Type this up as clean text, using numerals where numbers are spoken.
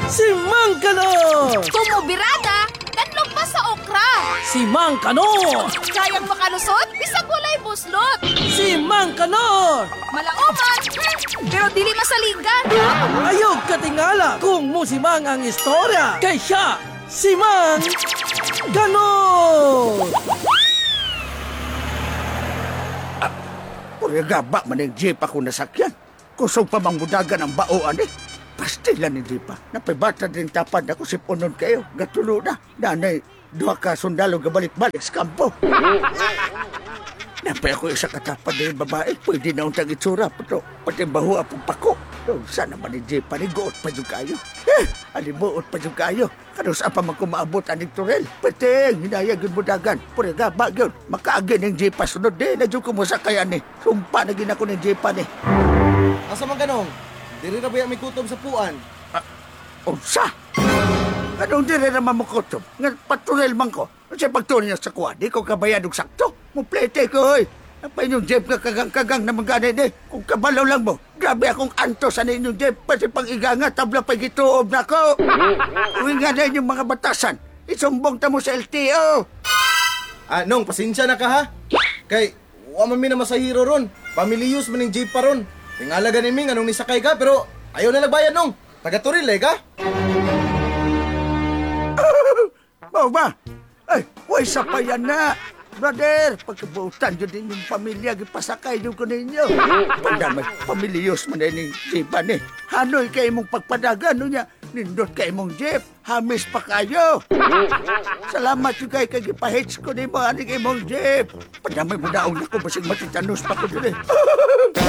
Si Mang Kanor! Tumubirada, kanlog pa sa okra. Si Mang Kanor! Kayang makalusot, bisag walay buslot. Si Mang Kanor! Malauman, pero dili masaligan. Ayog katingala kung musimang ang istorya. Kay siya, si Mang Kanor! Purigaba man yung jeep ako nasakyan. Kusog pa mang budagan ang baoan eh. Pastilan ni jeep pa. Napibata din tapad ako si punon kayo. Gatulo na. Nanay, duha ka sundalo gabalik-balik sa kampo. Napay ako isa katapad na yung babae. Pwede na untang itsura. Pati baho apong pako. Sana man ni jeep pa ni goot pa yung kayo. Alibuot pa yung kayo. Kanus apa man kumaabot aning turel. Peting, hinayag yung budagan. Purigaba yun. Makaagin yung jeep pa sunod din. Nadyo ko mo sa kaya ni. Sumpa na ginako ng jeep pa ni. Asa man ganong? Diri na ba may kutob sa puan? Unsa? Anong dire naman mo kutob? Nga paturel man ko. Kasi pagtunay niya sa kuha, di ko kabayad og sakto. Muplete ko, hoy. Napay inyong jeep ka kagang-kagang na maganin eh. Kung kabalaw lang mo, grabe akong antos sa inyong jeep. Pati pang iganga, tabla pa gituob na ko. Uwi nga na inyong mga batasan. Isumbong ta mo sa LTO. Nong, pasensya na ka ha? Kay, waman mi na masahiro ron. Pamilyos man yung jeep pa ron. Tingalaga ni Ming, anong nisakay ka, pero ayaw na nagbayad nong. Taga-turil eh ka? Mau ba? Ay, way sa pa yan na. Brother, pagkabutan yun din yung pamilya, gipasakay yun ko ninyo. Pandamay, pamilyos mo na yung jeepan eh. Hanoy kayo mong pagpadagan, no niya. Nindot kayo mong jeep, hamis pa kayo. Salamat yung kayo kagipahits ko ni mga kayo mong jeep. Pandamay mo daon ako, basig matitanos pa ko dun eh.